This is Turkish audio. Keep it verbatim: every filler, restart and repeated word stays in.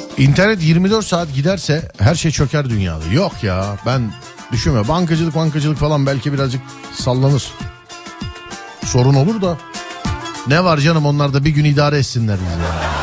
İnternet yirmi dört saat giderse her şey çöker dünyada. Yok ya, ben düşünme. Bankacılık bankacılık falan belki birazcık sallanır. Sorun olur da. Ne var canım, onlar da bir gün idare etsinler bizi ya.